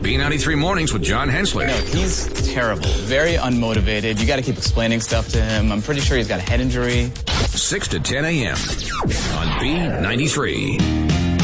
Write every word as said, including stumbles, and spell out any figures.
B ninety-three Mornings with John Hensley. No, he's terrible. Very unmotivated. You got to keep explaining stuff to him. I'm pretty sure he's got a head injury. six to ten a.m. on B ninety-three.